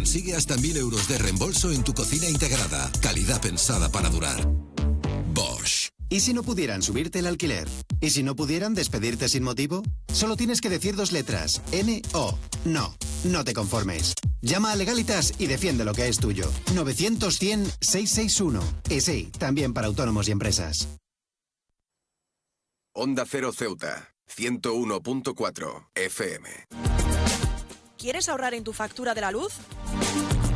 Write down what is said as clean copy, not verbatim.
Consigue hasta 1.000 euros de reembolso en tu cocina integrada. Calidad pensada para durar. Bosch. ¿Y si no pudieran subirte el alquiler? ¿Y si no pudieran despedirte sin motivo? Solo tienes que decir 2 letras. N-O. No, no te conformes. Llama a Legalitas y defiende lo que es tuyo. 900-100-661. Y sí, también para autónomos y empresas. Onda Cero Ceuta, 101.4 FM. ¿Quieres ahorrar en tu factura de la luz?